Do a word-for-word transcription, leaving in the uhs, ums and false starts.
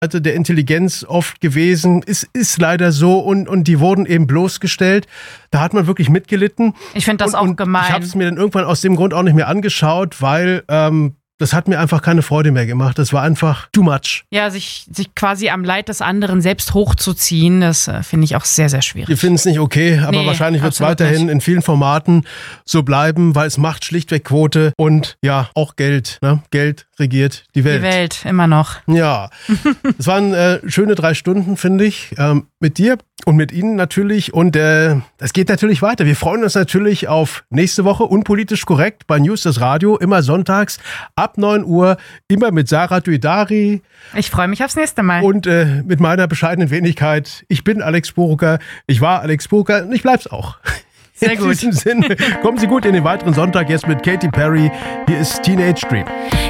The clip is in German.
der Intelligenz oft gewesen. Es ist leider so und, und die wurden eben bloßgestellt. Da hat man wirklich mitgelitten. Ich finde das und, auch und gemein. Ich habe es mir dann irgendwann aus dem Grund auch nicht mehr angeschaut, weil ähm, das hat mir einfach keine Freude mehr gemacht. Das war einfach too much. Ja, sich, sich quasi am Leid des anderen selbst hochzuziehen, das äh, finde ich auch sehr, sehr schwierig. Wir finden es nicht okay, aber Nee, wahrscheinlich wird es absolut weiterhin nicht. in vielen Formaten so bleiben, weil es macht schlichtweg Quote und ja, auch Geld. Ne? Geld regiert die Welt. Die Welt, immer noch. Ja, es waren äh, schöne drei Stunden, finde ich, ähm, mit dir und mit Ihnen natürlich. Und äh, es geht natürlich weiter. Wir freuen uns natürlich auf nächste Woche, unpolitisch korrekt, bei News das Radio, immer sonntags ab neun Uhr, immer mit Sarah Duidari. Ich freue mich aufs nächste Mal. Und äh, mit meiner bescheidenen Wenigkeit. Ich bin Alex Burucker, ich war Alex Burucker und ich bleib's auch. Sehr gut. In diesem Sinne, kommen Sie gut in den weiteren Sonntag jetzt mit Katy Perry. Hier ist Teenage Dream.